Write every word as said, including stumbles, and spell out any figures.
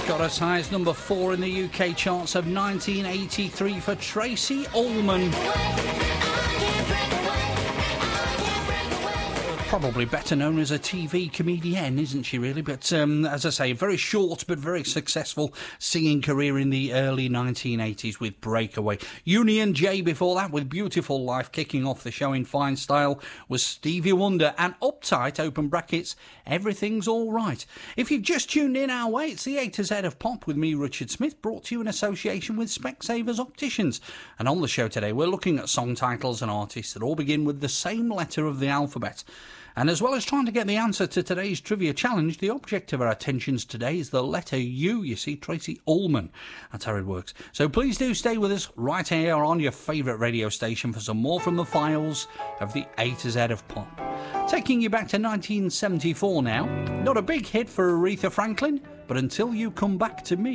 Got as high as number four in the U K charts of nineteen eighty-three for Tracey Ullman. Probably better known as a T V comedian, isn't she, really? But um, as I say, very short but very successful singing career in the early nineteen eighties with Breakaway. Union J before that with Beautiful Life. Kicking off the show in fine style was Stevie Wonder and Uptight, open brackets, Everything's All Right. If you've just tuned in our way, it's the A to Z of Pop with me, Richard Smith, brought to you in association with Specsavers Opticians. And on the show today, we're looking at song titles and artists that all begin with the same letter of the alphabet. And as well as trying to get the answer to today's trivia challenge, the object of our attentions today is the letter U. You see, Tracey Ullman. That's how it works. So please do stay with us right here on your favourite radio station for some more from the files of the A to Z of Pop. Taking you back to nineteen seventy-four now. Not a big hit for Aretha Franklin, but Until You Come Back to Me.